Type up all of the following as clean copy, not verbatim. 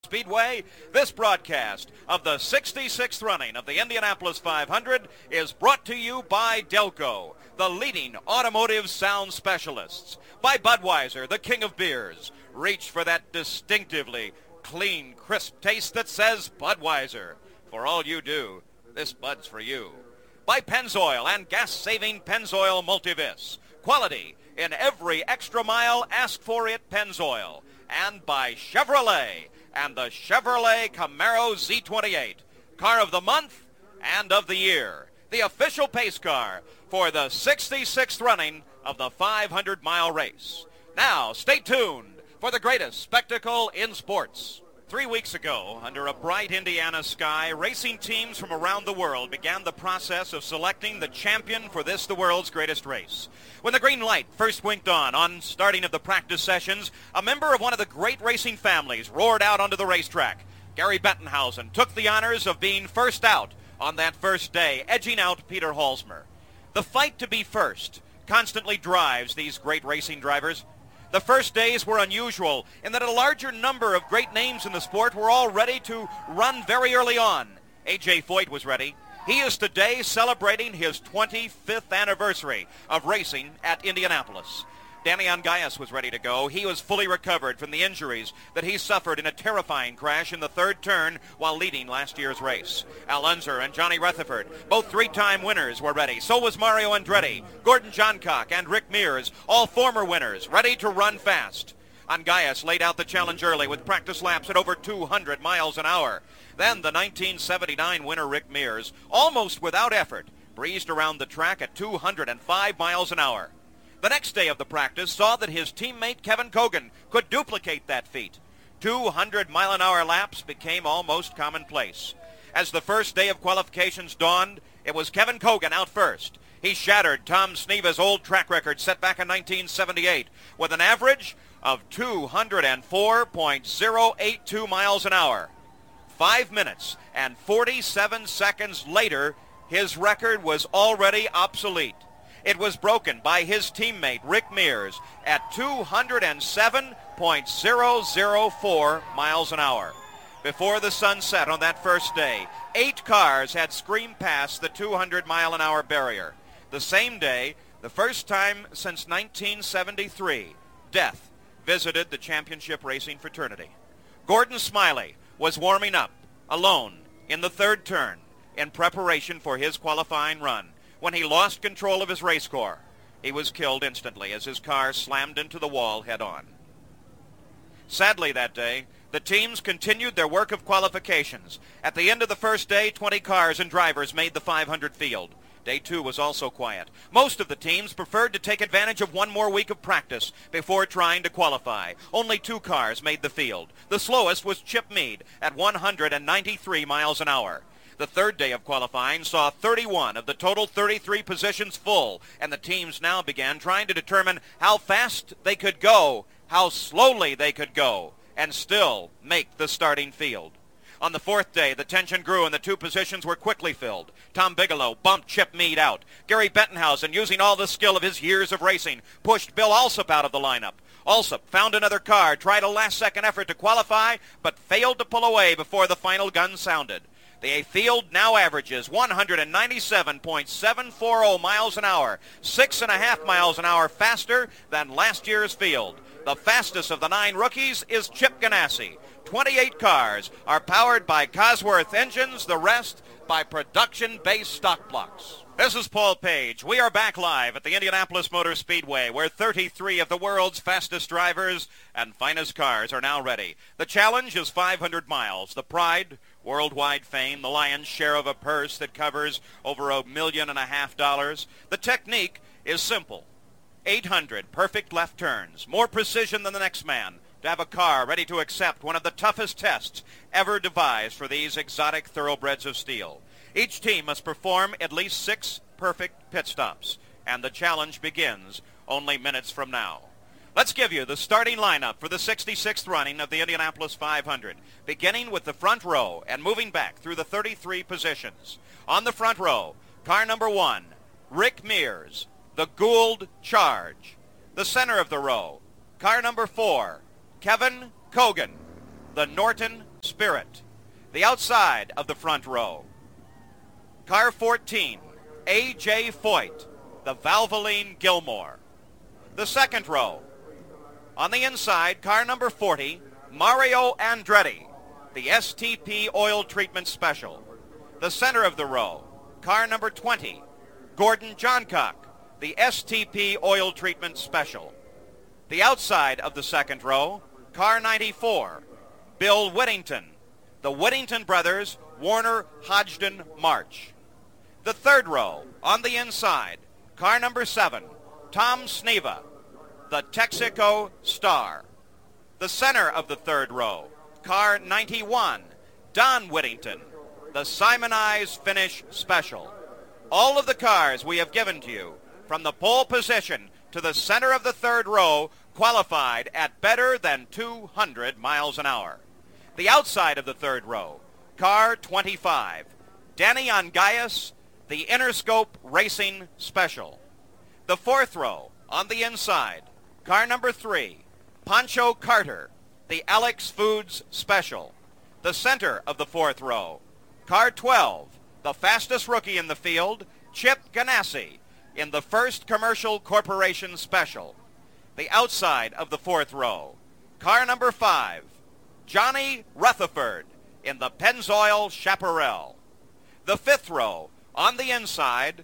Speedway. This broadcast of the 66th running of the Indianapolis 500 is brought to you by Delco, the leading automotive sound specialists. By Budweiser, the king of beers. Reach for that distinctively clean, crisp taste that says Budweiser. For all you do, this Bud's for you. By Pennzoil and gas-saving Pennzoil Multivis. Quality in every extra mile, ask for it, Pennzoil. And by Chevrolet and the Chevrolet Camaro Z28, car of the month and of the year, the official pace car for the 66th running of the 500-mile race. Now, stay tuned for the greatest spectacle in sports. 3 weeks ago, under a bright Indiana sky, racing teams from around the world began the process of selecting the champion for this, the world's greatest race. When the green light first winked on starting of the practice sessions, a member of one of the great racing families roared out onto the racetrack. Gary Bettenhausen took the honors of being first out on that first day, edging out Peter Halsmer. The fight to be first constantly drives these great racing drivers. The first days were unusual in that a larger number of great names in the sport were all ready to run very early on. A.J. Foyt was ready. He is today celebrating his 25th anniversary of racing at Indianapolis. Danny Ongais was ready to go. He was fully recovered from the injuries that he suffered in a terrifying crash in the third turn while leading last year's race. Al Unser and Johnny Rutherford, both three-time winners, were ready. So was Mario Andretti, Gordon Johncock, and Rick Mears, all former winners, ready to run fast. Ongais laid out the challenge early with practice laps at over 200 miles an hour. Then the 1979 winner Rick Mears, almost without effort, breezed around the track at 205 miles an hour. The next day of the practice saw that his teammate Kevin Kogan could duplicate that feat. 200-mile-an-hour laps became almost commonplace. As the first day of qualifications dawned, it was Kevin Kogan out first. He shattered Tom Sneva's old track record set back in 1978 with an average of 204.082 miles an hour. 5 minutes and 47 seconds later, his record was already obsolete. It was broken by his teammate Rick Mears at 207.004 miles an hour. Before the sun set on that first day, 8 cars had screamed past the 200-mile-an-hour barrier. The same day, the first time since 1973, death visited the championship racing fraternity. Gordon Smiley was warming up, alone, in the third turn, in preparation for his qualifying run, when he lost control of his race car. He was killed instantly as his car slammed into the wall head-on. Sadly that day, the teams continued their work of qualifications. At the end of the first day, 20 cars and drivers made the 500 field. Day 2 was also quiet. Most of the teams preferred to take advantage of one more week of practice before trying to qualify. Only 2 cars made the field. The slowest was Chip Mead at 193 miles an hour. The third day of qualifying saw 31 of the total 33 positions full, and the teams now began trying to determine how fast they could go, how slowly they could go, and still make the starting field. On the fourth day, the tension grew and the 2 positions were quickly filled. Tom Bigelow bumped Chip Mead out. Gary Bettenhausen, using all the skill of his years of racing, pushed Bill Alsop out of the lineup. Alsop found another car, tried a last-second effort to qualify, but failed to pull away before the final gun sounded. The field now averages 197.740 miles an hour, 6.5 miles an hour faster than last year's field. The fastest of the 9 rookies is Chip Ganassi. 28 cars are powered by Cosworth engines, the rest by production-based stock blocks. This is Paul Page. We are back live at the Indianapolis Motor Speedway, where 33 of the world's fastest drivers and finest cars are now ready. The challenge is 500 miles. The pride, worldwide fame, the lion's share of a purse that covers over $1.5 million. The technique is simple. 800 perfect left turns, more precision than the next man, to have a car ready to accept one of the toughest tests ever devised for these exotic thoroughbreds of steel. Each team must perform at least 6 perfect pit stops, and the challenge begins only minutes from now. Let's give you the starting lineup for the 66th running of the Indianapolis 500, beginning with the front row and moving back through the 33 positions. On the front row, car number 1, Rick Mears, the Gould Charge. The center of the row, car number 4, Kevin Kogan, the Norton Spirit. The outside of the front row, car 14, A.J. Foyt, the Valvoline Gilmore. The second row, on the inside, car number 40, Mario Andretti, the STP Oil Treatment Special. The center of the row, car number 20, Gordon Johncock, the STP Oil Treatment Special. The outside of the second row, car 94, Bill Whittington, the Whittington Brothers Warner Hodgdon March. The third row, on the inside, car number 7, Tom Sneva, the Texaco Star. The center of the third row, car 91, Don Whittington, the Simonize Finish Special. All of the cars we have given to you, from the pole position to the center of the third row, qualified at better than 200 miles an hour. The outside of the third row, car 25, Danny Ongayas, the Interscope Racing Special. The fourth row, on the inside, car number 3, Pancho Carter, the Alex Foods Special. The center of the fourth row, car 12, the fastest rookie in the field, Chip Ganassi, in the First Commercial Corporation Special. The outside of the fourth row, car number 5, Johnny Rutherford, in the Pennzoil Chaparral. The fifth row, on the inside,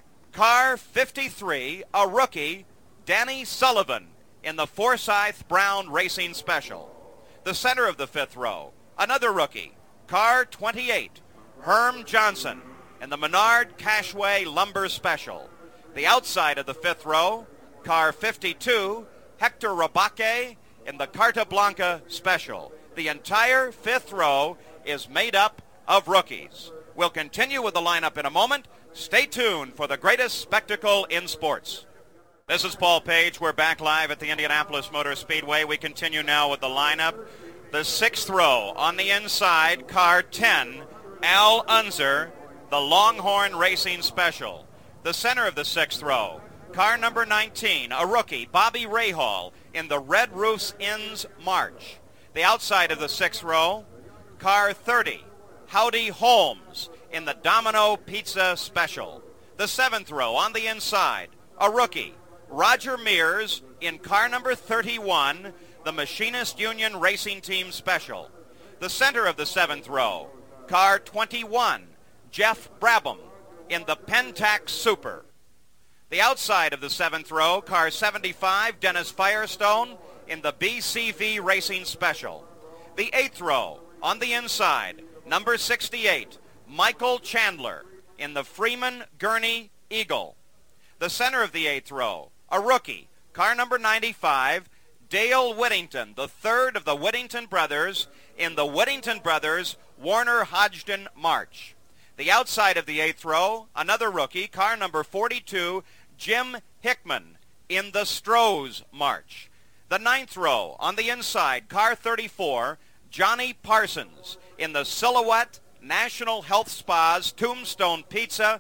car 53, a rookie, Danny Sullivan, in the Forsyth Brown Racing Special. The center of the fifth row, another rookie, car 28, Herm Johnson, in the Menard Cashway Lumber Special. The outside of the fifth row, car 52, Hector Rabaque, in the Carta Blanca Special. The entire fifth row is made up of rookies. We'll continue with the lineup in a moment. Stay tuned for the greatest spectacle in sports. This is Paul Page. We're back live at the Indianapolis Motor Speedway. We continue now with the lineup. The sixth row, on the inside, car 10, Al Unser, the Longhorn Racing Special. The center of the sixth row, car number 19, a rookie, Bobby Rahal, in the Red Roofs Inns March. The outside of the sixth row, car 30, Howdy Holmes, in the Domino Pizza Special. The seventh row, on the inside, a rookie, Roger Mears, in car number 31, the Machinist Union Racing Team Special. The center of the seventh row, car 21, Jeff Brabham, in the Pentax Super. The outside of the seventh row, car 75, Dennis Firestone, in the BCV Racing Special. The eighth row, on the inside, number 68, Michael Chandler, in the Freeman Gurney Eagle. The center of the eighth row, a rookie, car number 95, Dale Whittington, the third of the Whittington brothers, in the Whittington Brothers Warner Hodgdon March. The outside of the eighth row, another rookie, car number 42, Jim Hickman, in the Strohs March. The ninth row, on the inside, car 34, Johnny Parsons, in the Silhouette National Health Spa's Tombstone Pizza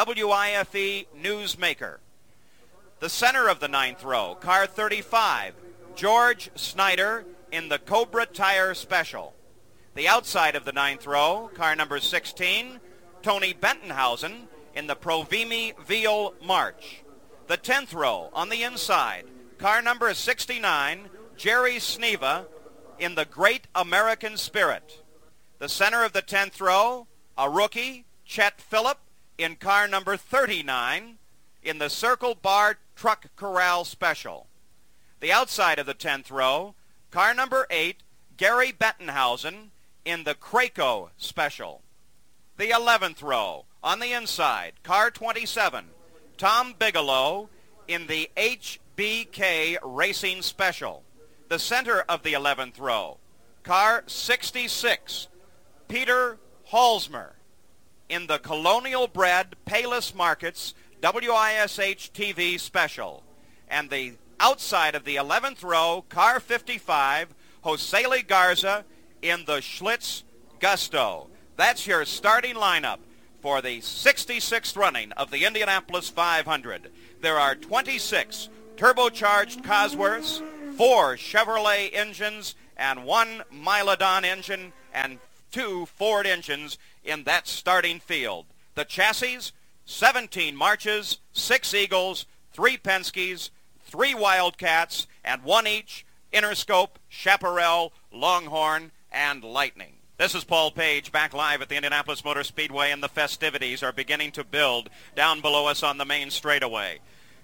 WIFE Newsmaker. The center of the ninth row, car 35, George Snyder, in the Cobra Tire Special. The outside of the ninth row, car number 16, Tony Bentonhausen, in the Provimi Veal March. The 10th row, on the inside, car number 69, Jerry Sneva, in the Great American Spirit. The center of the 10th row, a rookie, Chet Phillip, in car number 39, in the Circle Bar Truck Corral Special. The outside of the 10th row, car number 8, Gary Bettenhausen, in the Craco Special. The 11th row, on the inside, car 27, Tom Bigelow, in the HBK Racing Special. The center of the 11th row, car 66, Peter Halsmer, in the Colonial Bred Payless Markets WISH TV Special. And the outside of the 11th row, car 55, Josele Garza, in the Schlitz Gusto. That's your starting lineup for the 66th running of the Indianapolis 500. There are 26 turbocharged Cosworths, 4 Chevrolet engines, and 1 Milodon engine, and 2 Ford engines in that starting field. The chassis, 17 Marches, 6 Eagles, 3 Penskes, 3 Wildcats, and 1 each Interscope, Chaparral, Longhorn, and Lightning. This is Paul Page back live at the Indianapolis Motor Speedway, and the festivities are beginning to build down below us on the main straightaway.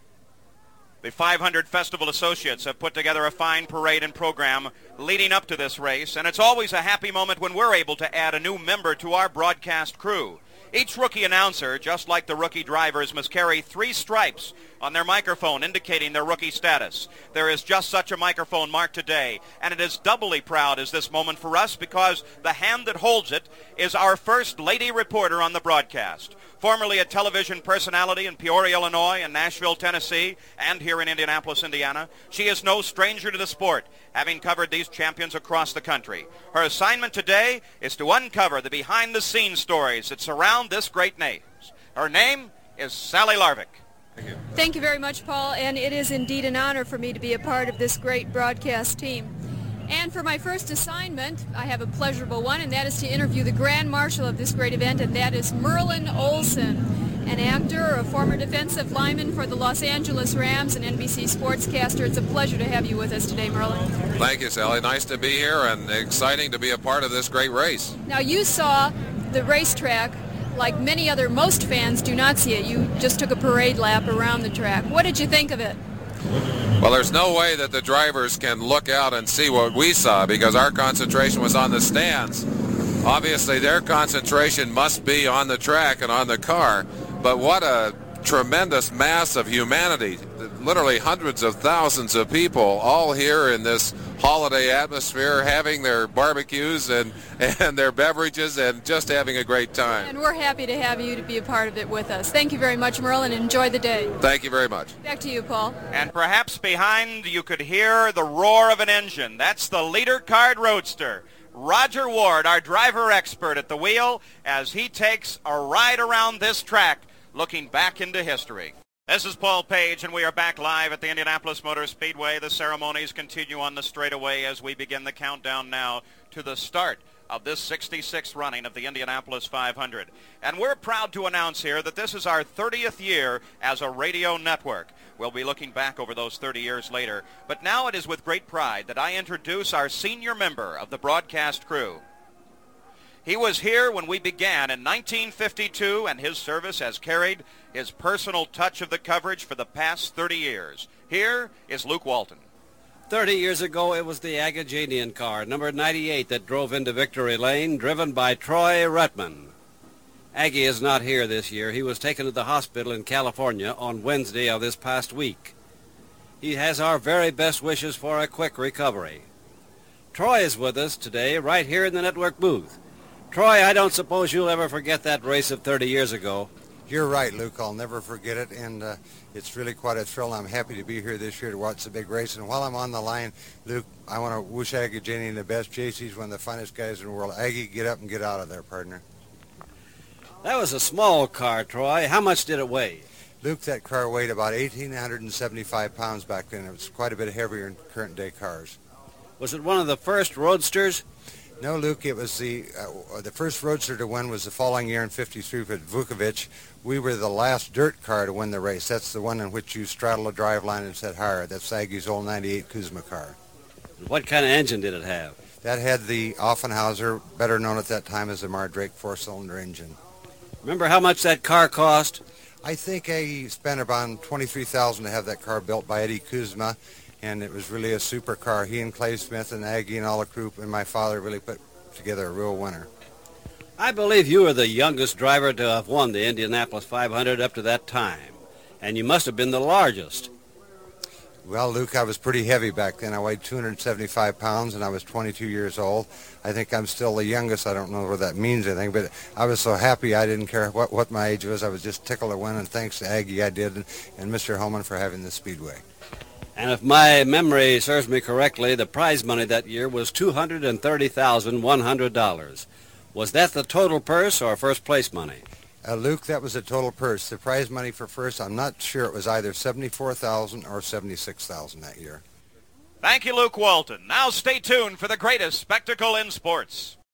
The 500 Festival Associates have put together a fine parade and program leading up to this race, and it's always a happy moment when we're able to add a new member to our broadcast crew. Each rookie announcer, just like the rookie drivers, must carry 3 stripes on their microphone indicating their rookie status. There is just such a microphone marked today, and it is doubly proud as this moment for us because the hand that holds it is our first lady reporter on the broadcast. Formerly a television personality in Peoria, Illinois, and Nashville, Tennessee, and here in Indianapolis, Indiana, she is no stranger to the sport, having covered these champions across the country. Her assignment today is to uncover the behind-the-scenes stories that surround this great name. Her name is Sally Larvik. Thank you. Thank you very much, Paul, and it is indeed an honor for me to be a part of this great broadcast team. And for my first assignment, I have a pleasurable one, and that is to interview the Grand Marshal of this great event, and that is Merlin Olsen, an actor, a former defensive lineman for the Los Angeles Rams, and NBC sportscaster. It's a pleasure to have you with us today, Merlin. Thank you, Sally. Nice to be here and exciting to be a part of this great race. Now, you saw the racetrack like most fans do not see it. You just took a parade lap around the track. What did you think of it? Well, there's no way that the drivers can look out and see what we saw because our concentration was on the stands. Obviously, their concentration must be on the track and on the car, but what a tremendous mass of humanity. Literally hundreds of thousands of people all here in this holiday atmosphere having their barbecues and their beverages and just having a great time. And we're happy to have you to be a part of it with us. Thank you very much, Merlin. Enjoy the day. Thank you very much. Back to you, Paul. And perhaps behind you could hear the roar of an engine. That's the Leader Card Roadster. Roger Ward, our driver expert at the wheel, as he takes a ride around this track looking back into history. This is Paul Page, and we are back live at the Indianapolis Motor Speedway. The ceremonies continue on the straightaway as we begin the countdown now to the start of this 66th running of the Indianapolis 500. And we're proud to announce here that this is our 30th year as a radio network. We'll be looking back over those 30 years later. But now it is with great pride that I introduce our senior member of the broadcast crew. He was here when we began in 1952, and his service has carried his personal touch of the coverage for the past 30 years. Here is Luke Walton. 30 years ago, it was the Agajanian car, number 98, that drove into Victory Lane, driven by Troy Ruttman. Aggie is not here this year. He was taken to the hospital in California on Wednesday of this past week. He has our very best wishes for a quick recovery. Troy is with us today, right here in the network booth. Troy, I don't suppose you'll ever forget that race of 30 years ago. You're right, Luke. I'll never forget it, and it's really quite a thrill. I'm happy to be here this year to watch the big race. And while I'm on the line, Luke, I want to wish Agajanian the best. JC's one of the finest guys in the world. Aggie, get up and get out of there, partner. That was a small car, Troy. How much did it weigh? Luke, that car weighed about 1,875 pounds back then. It was quite a bit heavier than current-day cars. Was it one of the first roadsters? No, Luke, it was the first roadster to win was the following year in 53 with Vukovic. We were the last dirt car to win the race. That's the one in which you straddle a drive line and set higher. That's Aggie's old 98 Kuzma car. What kind of engine did it have? That had the Offenhauser, better known at that time as the Mardrake four-cylinder engine. Remember how much that car cost? I think Aggie spent about $23,000 to have that car built by Eddie Kuzma, and it was really a super car. He and Clay Smith and Aggie and all the crew and my father really put together a real winner. I believe you were the youngest driver to have won the Indianapolis 500 up to that time, and you must have been the largest. Well, Luke, I was pretty heavy back then. I weighed 275 pounds, and I was 22 years old. I think I'm still the youngest. I don't know what that means or anything, but I was so happy I didn't care what my age was. I was just tickled to win, and thanks to Aggie I did, and Mr. Holman for having the Speedway. And if my memory serves me correctly, the prize money that year was $230,100. Was that the total purse or first place money? Luke, that was the total purse. The prize money for first, I'm not sure. It was either $74,000 or $76,000 that year. Thank you, Luke Walton. Now stay tuned for the greatest spectacle in sports.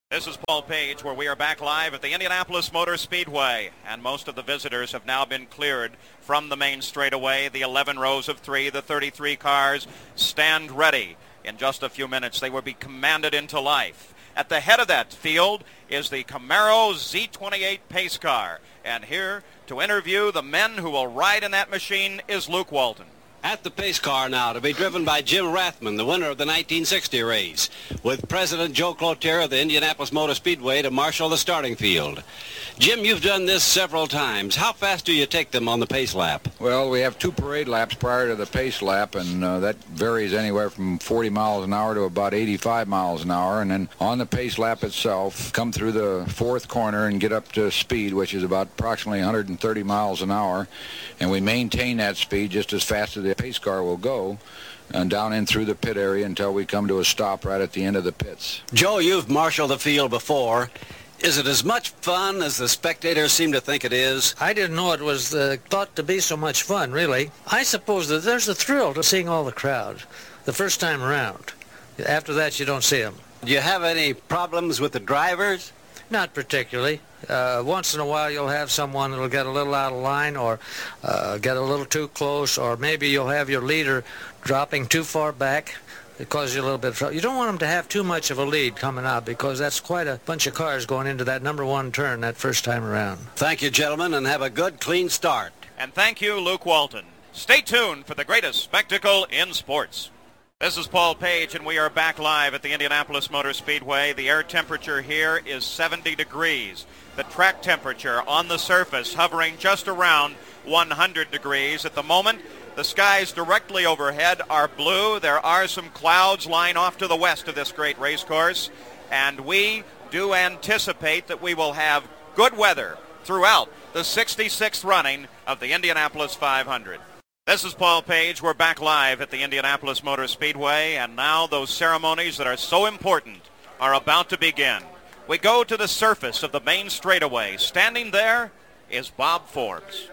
This is Paul Page, where we are back live at the Indianapolis Motor Speedway, and most of the visitors have now been cleared from the main straightaway. The 11 rows of 3, the 33 cars stand ready. In just a few minutes, they will be commanded into life. At the head of that field is the Camaro Z28 pace car, and here to interview the men who will ride in that machine is Luke Walton. At the pace car now, to be driven by Jim Rathman, the winner of the 1960 race, with President Joe Cloutier of the Indianapolis Motor Speedway to marshal the starting field. Jim, you've done this several times. How fast do you take them on the pace lap? Well, we have 2 parade laps prior to the pace lap, and that varies anywhere from 40 miles an hour to about 85 miles an hour. And then on the pace lap itself, come through the 4th corner and get up to speed, which is about approximately 130 miles an hour. And we maintain that speed just as fast as the pace car will go, and down in through the pit area until we come to a stop right at the end of the pits. Joe, you've marshaled the field before. Is it as much fun as the spectators seem to think it is? I didn't know it was thought to be so much fun, really. I suppose that there's a thrill to seeing all the crowd the first time around. After that, you don't see them. Do you have any problems with the drivers? Not particularly. Once in a while you'll have someone that'll get a little out of line or get a little too close, or maybe you'll have your leader dropping too far back. It causes you a little bit of trouble. You don't want them to have too much of a lead coming out, because that's quite a bunch of cars going into that number 1 turn that first time around. Thank you, gentlemen, and have a good, clean start. And thank you, Luke Walton. Stay tuned for the greatest spectacle in sports. This is Paul Page, and we are back live at the Indianapolis Motor Speedway. The air temperature here is 70 degrees. The track temperature on the surface hovering just around 100 degrees. At the moment, the skies directly overhead are blue. There are some clouds lying off to the west of this great race course, and we do anticipate that we will have good weather throughout the 66th running of the Indianapolis 500. This is Paul Page. We're back live at the Indianapolis Motor Speedway, and now those ceremonies that are so important are about to begin. We go to the surface of the main straightaway. Standing there is Bob Forbes.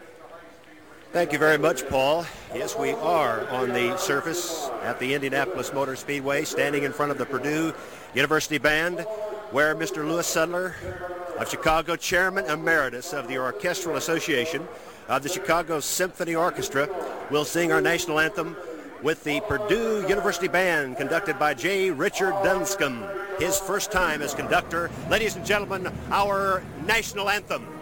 Thank you very much, Paul. Yes, we are on the surface at the Indianapolis Motor Speedway, standing in front of the Purdue University Band, where Mr. Louis Sudler of Chicago, Chairman Emeritus of the Orchestral Association of the Chicago Symphony Orchestra, will sing our national anthem with the Purdue University Band, conducted by J. Richard Dunscombe. His first time as conductor. Ladies and gentlemen, our national anthem.